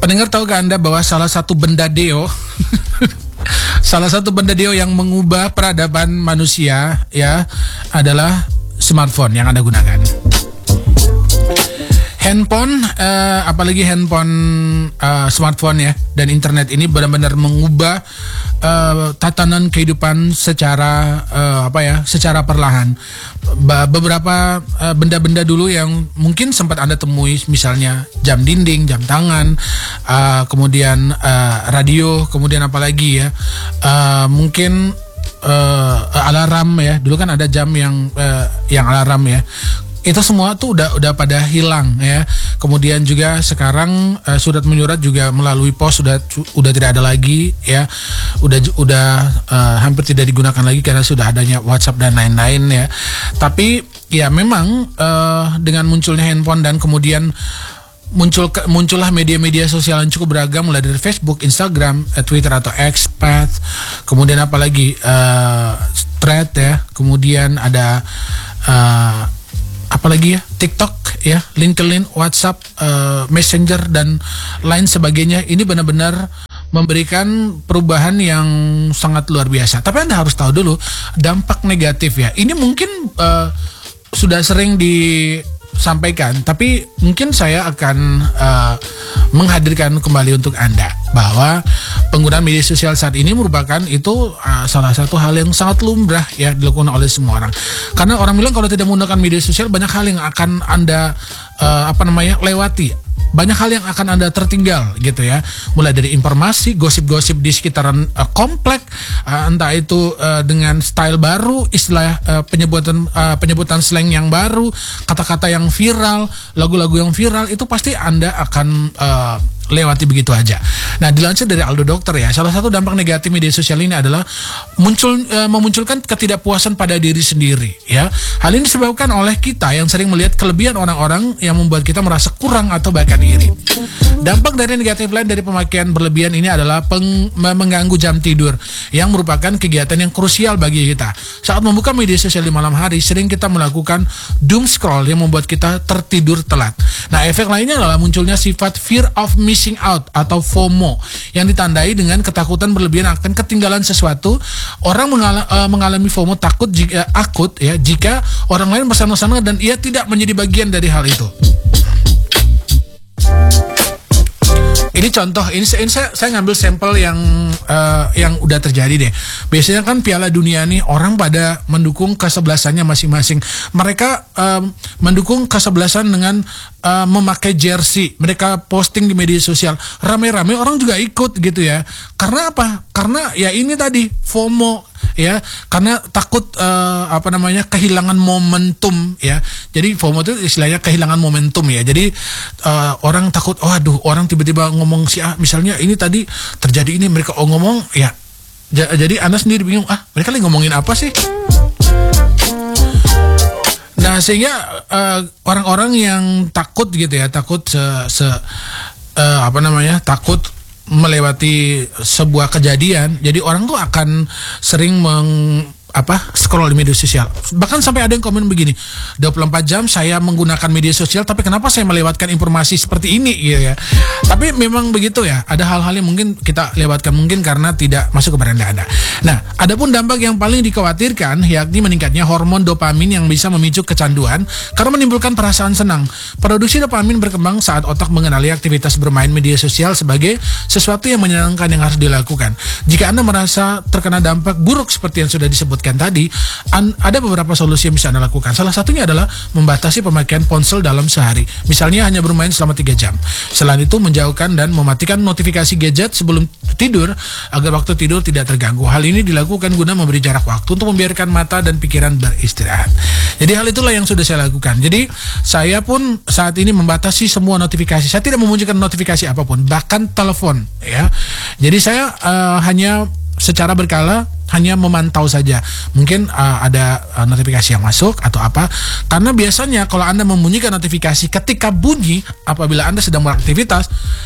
Pendengar, tahukah Anda bahwa salah satu benda deo salah satu benda deo yang mengubah peradaban manusia ya adalah smartphone yang Anda gunakan. Handphone, apalagi handphone smartphone ya, dan internet ini benar-benar mengubah tatanan kehidupan secara secara perlahan. Beberapa benda-benda dulu yang mungkin sempat Anda temui, misalnya jam dinding, jam tangan, kemudian radio, kemudian apalagi ya, mungkin alarm ya. Dulu kan ada jam yang alarm ya. Itu semua tuh udah pada hilang ya. Kemudian juga sekarang surat menyurat juga melalui pos udah tidak ada lagi ya. Udah hampir tidak digunakan lagi karena sudah adanya WhatsApp dan lain-lain ya. Tapi ya memang dengan munculnya handphone dan kemudian muncullah media-media sosial yang cukup beragam, mulai dari Facebook, Instagram, Twitter atau X, Path, kemudian apalagi Thread ya, kemudian ada apalagi ya, TikTok ya, LinkedIn, WhatsApp, Messenger dan lain sebagainya. Ini benar-benar memberikan perubahan yang sangat luar biasa. Tapi Anda harus tahu dulu dampak negatif ya. Ini mungkin sudah sering disampaikan, tapi mungkin saya akan menghadirkan kembali untuk Anda bahwa penggunaan media sosial saat ini merupakan itu salah satu hal yang sangat lumrah ya dilakukan oleh semua orang. Karena orang bilang kalau tidak menggunakan media sosial banyak hal yang akan Anda lewati. Banyak hal yang akan Anda tertinggal gitu ya. Mulai dari informasi, gosip-gosip di sekitaran komplek, entah itu dengan style baru, istilah penyebutan slang yang baru, kata-kata yang viral, lagu-lagu yang viral, itu pasti Anda akan lewati begitu aja. Nah, dilansir dari Aldo Dokter ya, salah satu dampak negatif media sosial ini adalah memunculkan ketidakpuasan pada diri sendiri ya. Hal ini disebabkan oleh kita yang sering melihat kelebihan orang-orang yang membuat kita merasa kurang atau bahkan iri. Dampak dari negatif lain dari pemakaian berlebihan ini adalah mengganggu jam tidur, yang merupakan kegiatan yang krusial bagi kita. Saat membuka media sosial di malam hari, sering kita melakukan doom scroll yang membuat kita tertidur telat. Nah, efek lainnya adalah munculnya sifat fear of missing out atau FOMO yang ditandai dengan ketakutan berlebihan akan ketinggalan sesuatu. Orang mengalami FOMO akut jika orang lain bersama-sama dan ia tidak menjadi bagian dari hal itu. Ini contoh, ini saya ngambil sampel yang udah terjadi deh. Biasanya kan Piala Dunia nih orang pada mendukung kesebelasannya masing-masing. Mereka mendukung kesebelasan dengan memakai jersey. Mereka posting di media sosial. Rame-rame orang juga ikut gitu ya. Karena apa? Karena ya ini tadi FOMO ya, karena takut kehilangan momentum ya. Jadi FOMO itu istilahnya kehilangan momentum ya. Jadi orang takut, orang tiba-tiba ngomong si A, misalnya ini tadi terjadi ini, mereka ngomong ya. Jadi Anda sendiri bingung, mereka lagi ngomongin apa sih? Nah, sehingga orang-orang yang takut gitu ya, takut takut melewati sebuah kejadian, jadi orang tuh akan sering scroll di media sosial. Bahkan sampai ada yang komen begini, 24 jam saya menggunakan media sosial, tapi kenapa saya melewatkan informasi seperti ini gitu ya. Tapi memang begitu ya, ada hal-hal yang mungkin kita lewatkan mungkin karena tidak masuk ke beranda Anda. Nah, adapun dampak yang paling dikhawatirkan yakni meningkatnya hormon dopamin yang bisa memicu kecanduan karena menimbulkan perasaan senang. Produksi dopamin berkembang saat otak mengenali aktivitas bermain media sosial sebagai sesuatu yang menyenangkan yang harus dilakukan. Jika Anda merasa terkena dampak buruk seperti yang sudah disebutkan tadi, ada beberapa solusi yang bisa Anda lakukan. Salah satunya adalah membatasi pemakaian ponsel dalam sehari. Misalnya hanya bermain selama 3 jam. Selain itu, menjauhkan dan mematikan notifikasi gadget sebelum tidur agar waktu tidur tidak terganggu. Hal ini dilakukan guna memberi jarak waktu untuk membiarkan mata dan pikiran beristirahat. Jadi hal itulah yang sudah saya lakukan. Jadi saya pun saat ini membatasi semua notifikasi. Saya tidak memunculkan notifikasi apapun, bahkan telepon ya. Jadi saya hanya secara berkala hanya memantau saja. Mungkin ada notifikasi yang masuk atau apa. Karena biasanya kalau Anda membunyikan notifikasi ketika bunyi, apabila Anda sedang beraktivitas,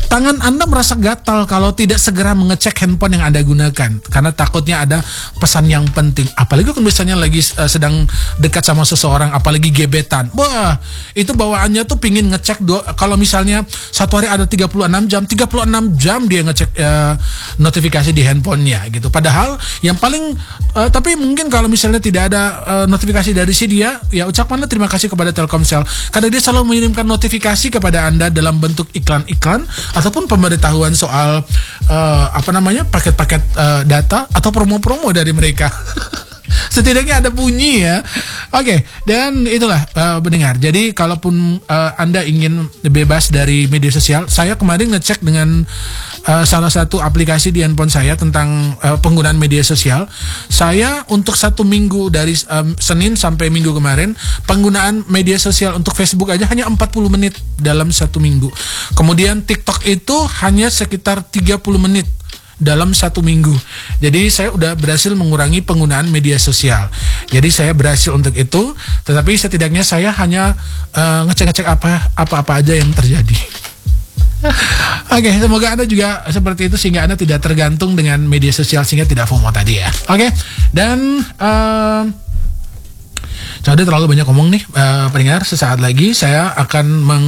Tangan Anda merasa gatal kalau tidak segera mengecek handphone yang Anda gunakan karena takutnya ada pesan yang penting. Apalagi kalau misalnya lagi sedang dekat sama seseorang, apalagi gebetan. Wah, itu bawaannya tuh pingin ngecek kalau misalnya satu hari ada 36 jam dia ngecek notifikasi di handphonenya gitu. Padahal yang paling tapi mungkin kalau misalnya tidak ada notifikasi dari si dia, ya ucapkanlah terima kasih kepada Telkomsel karena dia selalu mengirimkan notifikasi kepada Anda dalam bentuk iklan-iklan ataupun pemberitahuan soal paket-paket data atau promo-promo dari mereka. Setidaknya ada bunyi ya. Oke, dan itulah pendengar. Jadi kalaupun Anda ingin bebas dari media sosial, saya kemarin ngecek dengan salah satu aplikasi di handphone saya tentang penggunaan media sosial. Saya untuk 1 minggu dari Senin sampai Minggu kemarin, penggunaan media sosial untuk Facebook aja hanya 40 menit dalam 1 minggu. Kemudian TikTok itu hanya sekitar 30 menit dalam 1 minggu. Jadi saya udah berhasil mengurangi penggunaan media sosial. Jadi saya berhasil untuk itu. Tetapi setidaknya saya hanya ngecek-ngecek apa aja yang terjadi. Oke, semoga Anda juga seperti itu sehingga Anda tidak tergantung dengan media sosial sehingga tidak FOMO tadi ya. Oke, dan jadi terlalu banyak ngomong nih pendengar. Sesaat lagi saya akan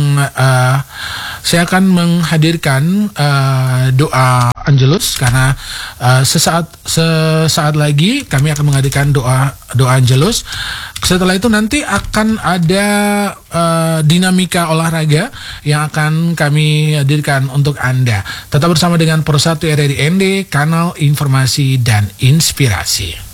menghadirkan doa Angelus karena sesaat lagi kami akan menghadirkan doa Angelus. Setelah itu nanti akan ada dinamika olahraga yang akan kami hadirkan untuk Anda. Tetap bersama dengan Pro 1 RRI ND, kanal informasi dan inspirasi.